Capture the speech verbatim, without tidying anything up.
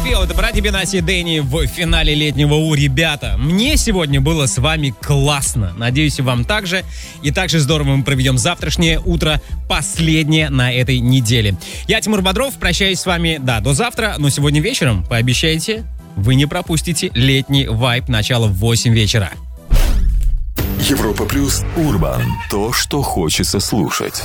Feel, это братья Бенаси и Дэнни в финале летнего У. Ребята, мне сегодня было с вами классно. Надеюсь, и вам также. И также здорово мы проведем завтрашнее утро, последнее на этой неделе. Я, Тимур Бодров, прощаюсь с вами, да, до завтра. Но сегодня вечером, пообещайте, вы не пропустите летний вайб, начало в восемь вечера. Европа Плюс Урбан. То, что хочется слушать.